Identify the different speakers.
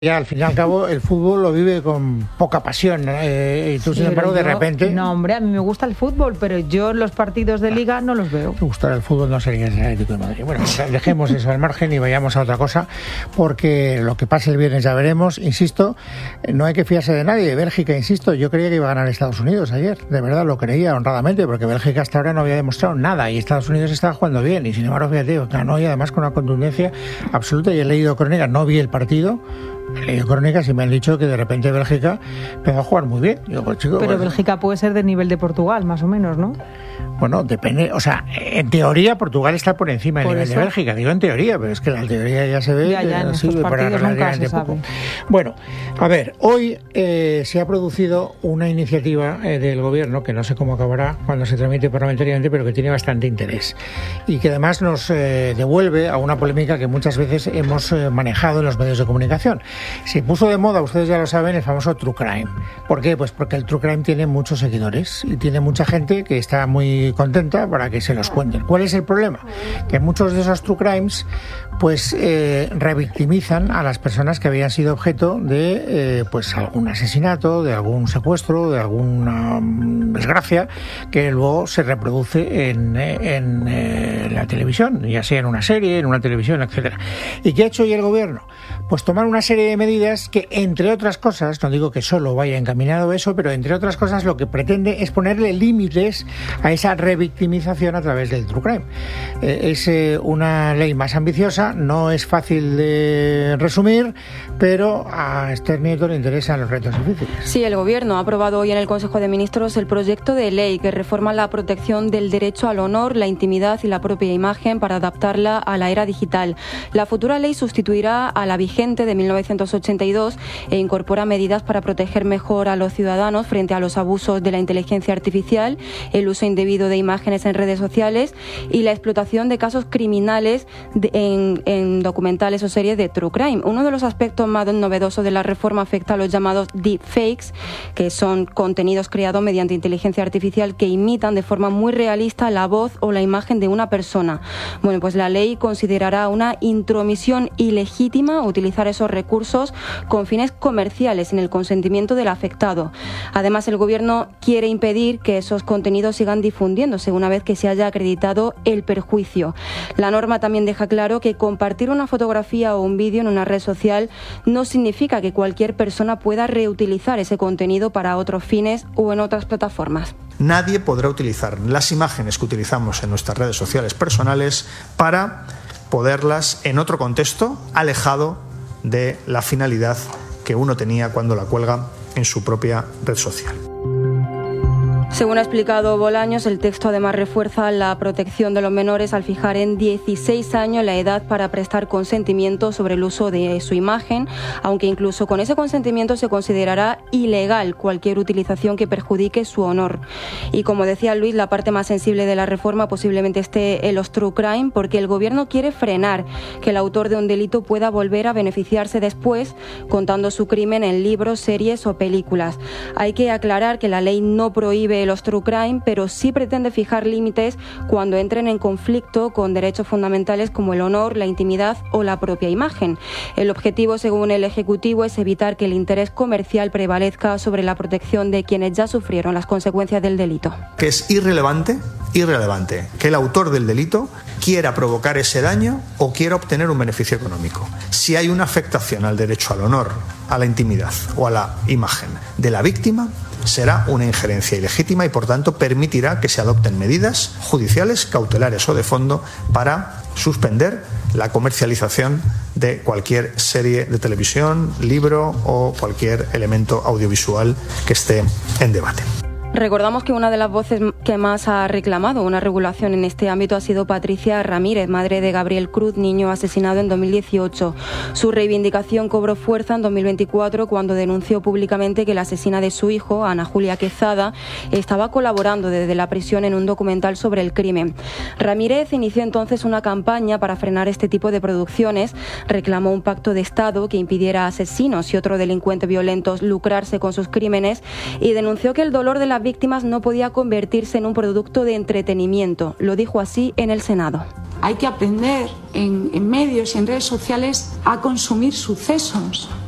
Speaker 1: Ya, al fin y al cabo, el fútbol lo vive con poca pasión, y tú, sin embargo, de repente...
Speaker 2: No, hombre, a mí me gusta el fútbol, pero yo los partidos de Liga no los veo.
Speaker 1: Si gustara el fútbol no sería el Atlético de Madrid. Bueno, dejemos eso al margen y vayamos a otra cosa, porque lo que pase el viernes ya veremos. Insisto, no hay que fiarse de nadie. Bélgica, insisto, yo creía que iba a ganar Estados Unidos ayer. De verdad, lo creía honradamente, porque Bélgica hasta ahora no había demostrado nada y Estados Unidos estaba jugando bien. Y sin embargo, fíjate, ganó y además con una contundencia absoluta. Y he leído crónicas, no vi el partido. He leído crónicas y me han dicho que de repente Bélgica empezó a jugar muy bien. Digo, pues, chico,
Speaker 2: pero Bélgica puede ser del nivel de Portugal, más o menos, ¿no?
Speaker 1: Bueno, depende, o sea, en teoría Portugal está por encima del nivel de Bélgica, digo en teoría, pero es que la teoría ya se ve
Speaker 2: ya en estos partidos nunca se sabe.
Speaker 1: Bueno, a ver, hoy se ha producido una iniciativa del gobierno, que no sé cómo acabará cuando se tramite parlamentariamente, pero que tiene bastante interés y que además nos devuelve a una polémica que muchas veces hemos manejado en los medios de comunicación. Se puso de moda, ustedes ya lo saben, el famoso True Crime. ¿Por qué? Pues porque el True Crime tiene muchos seguidores y tiene mucha gente que está muy contenta para que se los cuenten. ¿Cuál es el problema? Que muchos de esos True Crimes pues revictimizan a las personas que habían sido objeto de pues algún asesinato, de algún secuestro, de alguna desgracia que luego se reproduce en la televisión, ya sea en una serie, en una televisión, etcétera. ¿Y qué ha hecho hoy el gobierno? Pues tomar una serie de medidas que, entre otras cosas, no digo que solo vaya encaminado eso, pero entre otras cosas lo que pretende es ponerle límites a esa revictimización a través del True Crime. Es una ley más ambiciosa, no es fácil de resumir, pero a Esther Nieto le interesan los retos difíciles.
Speaker 3: Sí, el Gobierno ha aprobado hoy en el Consejo de Ministros el proyecto de ley que reforma la protección del derecho al honor, la intimidad y la propia imagen para adaptarla a la era digital. La futura ley sustituirá a la vigente de 1982 e incorpora medidas para proteger mejor a los ciudadanos frente a los abusos de la inteligencia artificial, el uso indebido de imágenes en redes sociales y la explotación de casos criminales en documentales o series de True Crime. Uno de los aspectos más novedosos de la reforma afecta a los llamados deepfakes, que son contenidos creados mediante inteligencia artificial que imitan de forma muy realista la voz o la imagen de una persona. Bueno, pues la ley considerará una intromisión ilegítima utilizar esos recursos con fines comerciales en el consentimiento del afectado. Además, el Gobierno quiere impedir que esos contenidos sigan difundiéndose una vez que se haya acreditado el perjuicio. La norma también deja claro que compartir una fotografía o un vídeo en una red social no significa que cualquier persona pueda reutilizar ese contenido para otros fines o en otras plataformas.
Speaker 4: Nadie podrá utilizar las imágenes que utilizamos en nuestras redes sociales personales para poderlas en otro contexto alejado de la finalidad que uno tenía cuando la cuelga en su propia red social.
Speaker 3: Según ha explicado Bolaños, el texto además refuerza la protección de los menores al fijar en 16 años la edad para prestar consentimiento sobre el uso de su imagen, aunque incluso con ese consentimiento se considerará ilegal cualquier utilización que perjudique su honor. Y como decía Luis, la parte más sensible de la reforma posiblemente esté en los True Crime, porque el Gobierno quiere frenar que el autor de un delito pueda volver a beneficiarse después contando su crimen en libros, series o películas. Hay que aclarar que la ley no prohíbe los True Crime, pero sí pretende fijar límites cuando entren en conflicto con derechos fundamentales como el honor, la intimidad o la propia imagen. El objetivo, según el Ejecutivo, es evitar que el interés comercial prevalezca sobre la protección de quienes ya sufrieron las consecuencias del delito.
Speaker 4: Que es irrelevante que el autor del delito quiera provocar ese daño o quiera obtener un beneficio económico. Si hay una afectación al derecho al honor, a la intimidad o a la imagen de la víctima, será una injerencia ilegítima y, por tanto, permitirá que se adopten medidas judiciales, cautelares o de fondo para suspender la comercialización de cualquier serie de televisión, libro o cualquier elemento audiovisual que esté en debate.
Speaker 3: Recordamos que una de las voces que más ha reclamado una regulación en este ámbito ha sido Patricia Ramírez, madre de Gabriel Cruz, niño asesinado en 2018. Su reivindicación cobró fuerza en 2024 cuando denunció públicamente que la asesina de su hijo, Ana Julia Quezada, estaba colaborando desde la prisión en un documental sobre el crimen. Ramírez inició entonces una campaña para frenar este tipo de producciones, reclamó un pacto de Estado que impidiera a asesinos y otros delincuentes violentos lucrarse con sus crímenes y denunció que el dolor de la víctimas no podía convertirse en un producto de entretenimiento. Lo dijo así en el Senado.
Speaker 5: Hay que aprender en medios y en redes sociales a consumir sucesos,